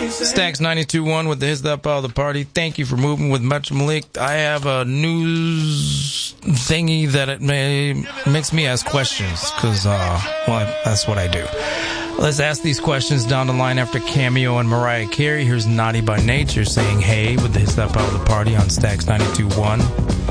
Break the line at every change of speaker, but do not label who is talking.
Stacks 92.1 with the His That Pile of the Party. Thank you for moving with Metro Malik. I have a news thingy that it makes me ask questions because, that's what I do. Let's ask these questions down the line after Cameo and Mariah Carey. Here's Naughty by Nature saying hey with the His That Pile of the Party on Stacks 92.1.